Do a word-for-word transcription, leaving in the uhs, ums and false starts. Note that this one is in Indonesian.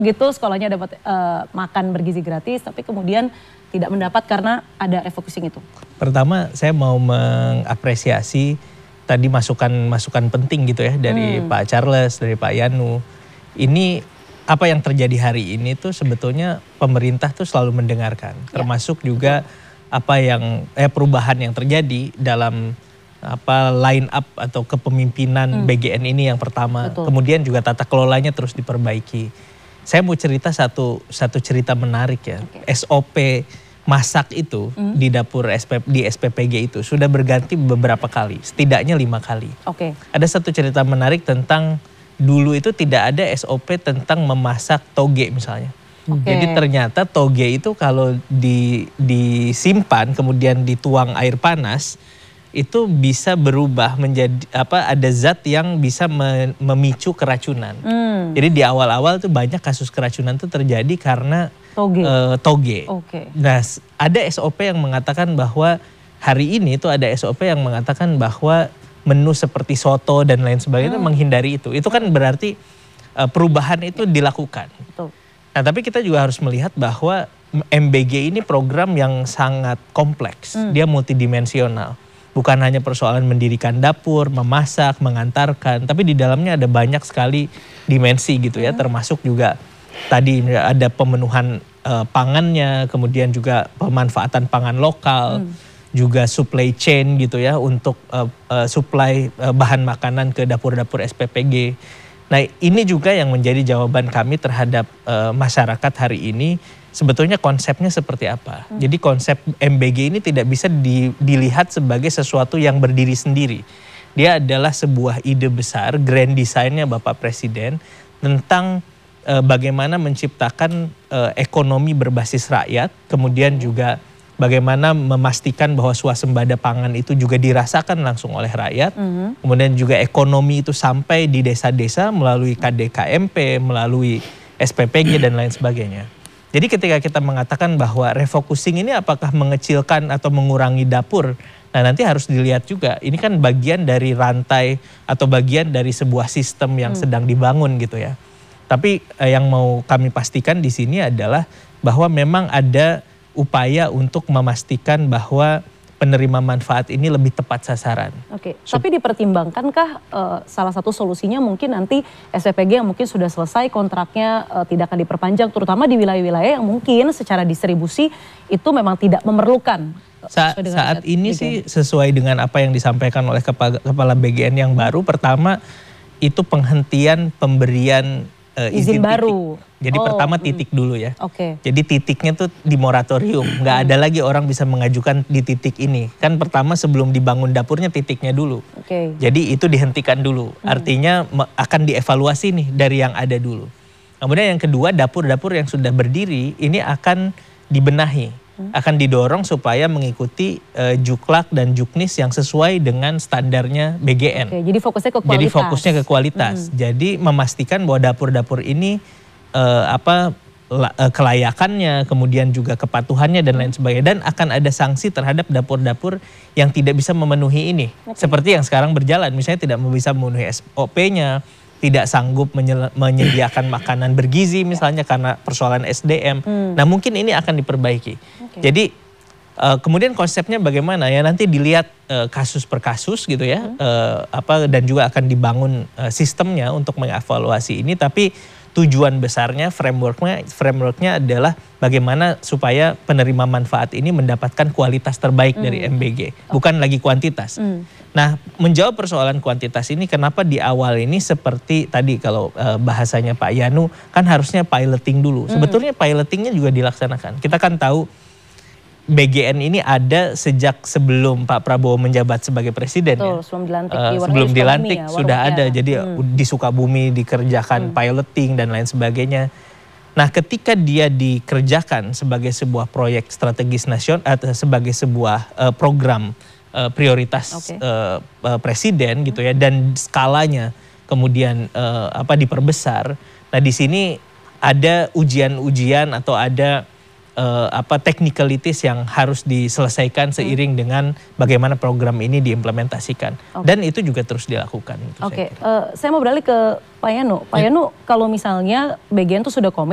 gitu sekolahnya dapat uh, makan bergizi gratis, tapi kemudian tidak mendapat karena ada refocusing itu? Pertama saya mau mengapresiasi tadi masukan-masukan penting gitu ya dari hmm. Pak Charles, dari Pak Yanu. Ini apa yang terjadi hari ini tuh sebetulnya pemerintah tuh selalu mendengarkan, ya. Termasuk juga apa yang eh, perubahan yang terjadi dalam apa line up atau kepemimpinan hmm. B G N ini yang pertama. Betul. Kemudian juga tata kelolanya terus diperbaiki. Saya mau cerita satu satu cerita menarik ya. Okay. S O P masak itu hmm. di dapur S P, di S P P G itu sudah berganti beberapa kali, setidaknya lima kali. Oke. Okay. Ada satu cerita menarik tentang dulu itu tidak ada S O P tentang memasak toge misalnya. Okay. Jadi ternyata toge itu kalau di, disimpan kemudian dituang air panas itu bisa berubah menjadi apa ada zat yang bisa me, memicu keracunan. Hmm. Jadi di awal-awal tuh banyak kasus keracunan tuh terjadi karena toge. Uh, toge. Okay. Nah, ada S O P yang mengatakan bahwa hari ini tuh ada S O P yang mengatakan bahwa menu seperti soto dan lain sebagainya hmm. menghindari itu. Itu kan berarti uh, perubahan itu dilakukan. Betul. Nah, tapi kita juga harus melihat bahwa M B G ini program yang sangat kompleks. Hmm. Dia multidimensional. Bukan hanya persoalan mendirikan dapur, memasak, mengantarkan, tapi di dalamnya ada banyak sekali dimensi gitu ya, hmm. termasuk juga tadi ada pemenuhan uh, pangannya, kemudian juga pemanfaatan pangan lokal, hmm. juga supply chain gitu ya untuk uh, uh, supply uh, bahan makanan ke dapur-dapur S P P G. Nah, ini juga yang menjadi jawaban kami terhadap uh, masyarakat hari ini. Sebetulnya konsepnya seperti apa? Hmm. Jadi konsep M B G ini tidak bisa di, dilihat sebagai sesuatu yang berdiri sendiri. Dia adalah sebuah ide besar, grand design-nya Bapak Presiden tentang uh, bagaimana menciptakan uh, ekonomi berbasis rakyat, kemudian juga bagaimana memastikan bahwa swasembada pangan itu juga dirasakan langsung oleh rakyat. Hmm. Kemudian juga ekonomi itu sampai di desa-desa melalui K D K M P, melalui S P P G dan lain sebagainya. Jadi ketika kita mengatakan bahwa refocusing ini apakah mengecilkan atau mengurangi dapur, nah nanti harus dilihat juga. Ini kan bagian dari rantai atau bagian dari sebuah sistem yang hmm. sedang dibangun gitu ya. Tapi eh, yang mau kami pastikan di sini adalah bahwa memang ada upaya untuk memastikan bahwa penerima manfaat ini lebih tepat sasaran. Oke, so, tapi dipertimbangkankah uh, salah satu solusinya mungkin nanti S P P G yang mungkin sudah selesai kontraknya uh, tidak akan diperpanjang, terutama di wilayah-wilayah yang mungkin secara distribusi itu memang tidak memerlukan. Sa saat ini B G N sih sesuai dengan apa yang disampaikan oleh Kepala, Kepala B G N yang baru, pertama itu penghentian pemberian uh, izin, izin baru. Jadi oh, pertama titik hmm. dulu ya. Oke. Okay. Jadi titiknya tuh di moratorium, nggak hmm. ada lagi orang bisa mengajukan di titik ini. Kan pertama sebelum dibangun dapurnya titiknya dulu. Oke. Okay. Jadi itu dihentikan dulu. Hmm. Artinya akan dievaluasi nih dari yang ada dulu. Kemudian yang kedua, dapur-dapur yang sudah berdiri ini akan dibenahi, hmm. akan didorong supaya mengikuti uh, Juklak dan Juknis yang sesuai dengan standarnya B G N. Oke. Jadi fokusnya ke kualitas. Jadi fokusnya ke kualitas. Hmm. Jadi memastikan bahwa dapur-dapur ini Uh, apa uh, kelayakannya, kemudian juga kepatuhannya dan lain sebagainya, dan akan ada sanksi terhadap dapur-dapur yang tidak bisa memenuhi ini. Okay. Seperti yang sekarang berjalan, misalnya tidak bisa memenuhi S O P-nya, tidak sanggup menyediakan makanan bergizi misalnya karena persoalan S D M. Hmm. Nah, mungkin ini akan diperbaiki. Okay. Jadi uh, kemudian konsepnya bagaimana ya, nanti dilihat uh, kasus per kasus gitu ya, hmm. uh, apa dan juga akan dibangun uh, sistemnya untuk mengevaluasi ini, tapi tujuan besarnya, frameworknya, frameworknya adalah bagaimana supaya penerima manfaat ini mendapatkan kualitas terbaik mm. dari M B G, bukan lagi kuantitas. Mm. Nah, menjawab persoalan kuantitas ini, kenapa di awal ini seperti tadi kalau uh, bahasanya Pak Yanu, kan harusnya piloting dulu. Mm. Sebetulnya pilotingnya juga dilaksanakan. Kita kan tahu B G N ini ada sejak sebelum Pak Prabowo menjabat sebagai presiden. Betul, ya. sebelum dilantik, uh, di sebelum dilantik ya, sudah ada. Ya. Jadi hmm. di Sukabumi dikerjakan hmm. piloting dan lain sebagainya. Nah, ketika dia dikerjakan sebagai sebuah proyek strategis nasional atau sebagai sebuah uh, program uh, prioritas okay. uh, uh, presiden gitu ya, dan skalanya kemudian uh, apa diperbesar. Nah, di sini ada ujian-ujian atau ada Uh, apa technicalities yang harus diselesaikan seiring hmm. dengan bagaimana program ini diimplementasikan. Okay. Dan itu juga terus dilakukan. Oke, okay. uh, saya mau beralih ke Pak Yanu. Pak ya. Yanu, kalau misalnya B G N itu sudah komit